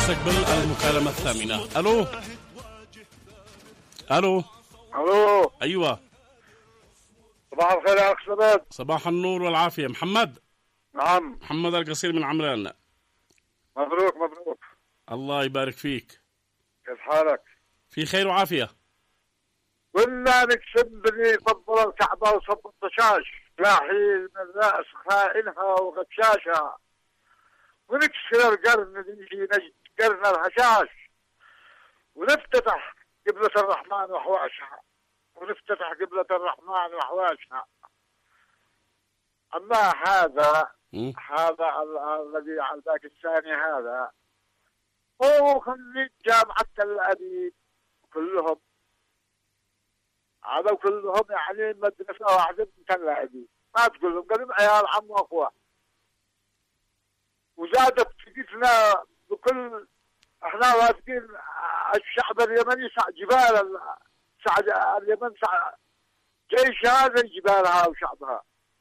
نستقبل المكالمة الثامنة. ألو ألو الو. أيوة، صباح الخير يا اخ شباب. صباح النور والعافية. محمد. نعم. محمد القصير من عمران. مبروك مبروك. الله يبارك فيك. كيف حالك؟ في خير وعافية. قلنا نكسب بني فضل الكعبة وصب الطشاش لاحي من الرأس خائنها وغشاشها، ونكسر القرن نجي نجد قرن الهشاش، ونفتتح قبلة الرحمن وحواشها، ونفتتح قبلة الرحمن وحواشها. أما هذا الذي على ذاك الثاني هذا هو خريج جامعة تل أبيب كلهم، هذا كلهم يعني مدرسة واحدة من تل أبيب، ما تقول لهم قالوا عيال عم وأخوة. وزادت تجينا بكل احنا واثقين الشعب اليمني جبال اليمن جيش هذا جبالها وشعبها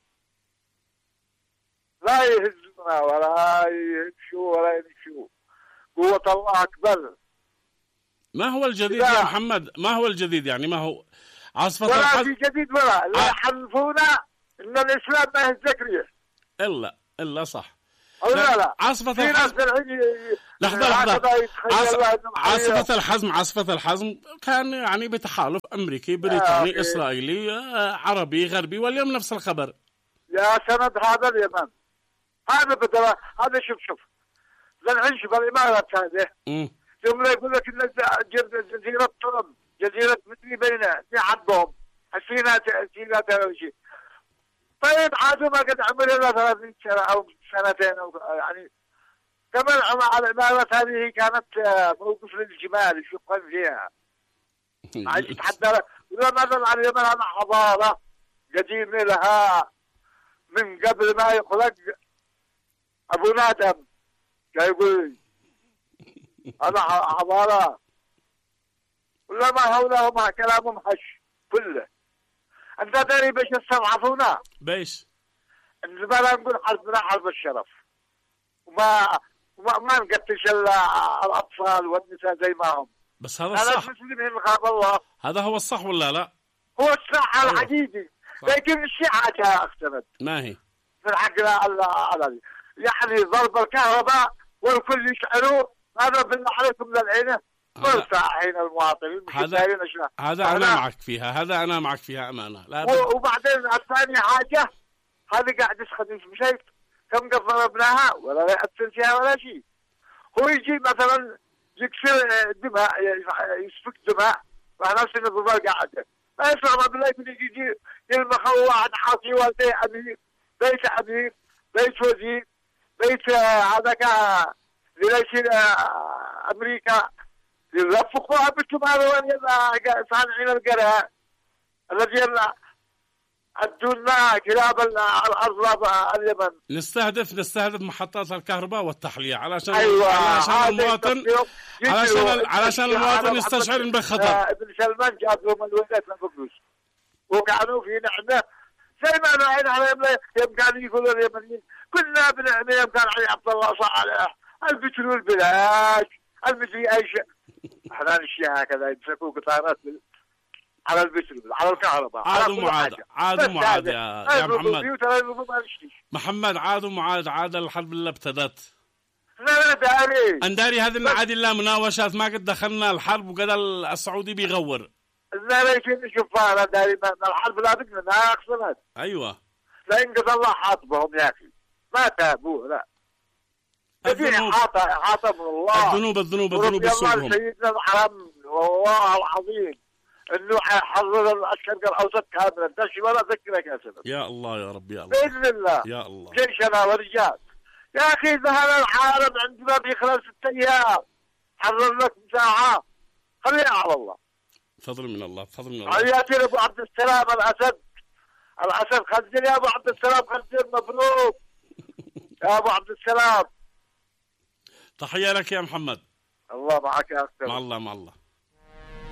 لا يهزنا ولا يهزشوا ولا ينشوا. قوة الله أكبر. ما هو الجديد يا محمد؟ ما هو الجديد يعني؟ ما هو عاصفة ولا الحزم؟ في جديد ولا لا يحلفونا إن الإسلام ما يهزك ريح إلا صح. لا عاصفة الحزم. لحظة عاصفة الحزم كان يعني بتحالف أمريكي بريطاني إسرائيلي عربي غربي، واليوم نفس الخبر. يا سند هذا اليمن هذا بدل هذا شوف زين شوف الإمارات هذه ثم يقول لك إن جزيرة طرم جزيرة مثلي بينها عندهم سينات أو شيء. طيب عادوا ما قد عملوا لنا 30 سنة أو سنتين أو يعني كمان على الإمارات هذه كانت موقف للجمال يشقون فيها. عايز يتحدى ولا مثلا على اليمن هذا حضارة قديمة لها من قبل ما يخلق أبونا آدم. يقول هذا حضارة ولا ما حوله ما كلامهم هش كله. أنت تدري بيش استضعفونا؟ بيش؟ الزبالة نقول حربنا حرب الشرف، وما نقتلش الأطفال والنساء زي ما هم. بس هذا الصح. مسلمين خاب الله. هذا هو الصح ولا لا؟ هو الصح الحقيقي. لكن الشيعة جاء اختلف. ما هي؟ في الحق على يعني ضرب الكهرباء والكل يشعروا هذا بالله عليكم للعينة. حين المواطنين هذا أنا معك فيها، هذا أنا معك فيها أمانة. وبعدين الثانية حاجة هذه قاعد يسخن شيء كم قد ضربناها ولا يأثر فيها ولا شيء. هو يجي مثلا يكسر دماء يسفك دماء مع نفس النظام قاعدة ما يسمع بالله يجي يلمخوا واحد حاطي والديه أمير بيت أمير بيت وزير بيت هذاك ليش أمريكا يلفقوها بالتمار صانعين القرى الذي أدونا كلاب الأرض اليمن. نستهدف محطات الكهرباء والتحلية علشان علشان المواطن يستشعر بالخطر. ابن سلمان جاب لهم الولايات القدس وكانوا في نعمة زي ما نعين على يوم كانوا يقولوا اليمنيين كنا بنعمة. يوم كان علي عبد الله صالح البترول بلاش المدري اي شيء. احنا نشي هكذا يمسكوا قطارات على البترول على الكهرباء. عاد ومعاد يا محمد عاد ومعاد. عاد الحرب اللي ابتدت. لا داري انداري هذه المعادي لا مناوشات ما قد دخلنا الحرب وقد السعودي بيغور. لا ليش نشوفها انا داري الحرب لا بد منها اقصد. ايوه لا ينقذ الله حاطبهم يا اخي ما تابوه. لا حاطب الله الذنوب السوء. سيدنا الحرم والله العظيم انه حرر الشرق الاوسط كاملا تشي ولا ذكرك يا سيدي. يا الله يا رب يا الله باذن الله يا الله. جيشنا ورجال يا اخي ذهب العالم عندنا في خلال 6 ايام حرر لك ساعه خليها على الله. فضل من الله فضل من الله. حياتي ابو عبد السلام الاسد خزن يا ابو عبد السلام خزن مبروك يا ابو عبد السلام. تحية لك يا محمد. الله معك يا أخي. مع الله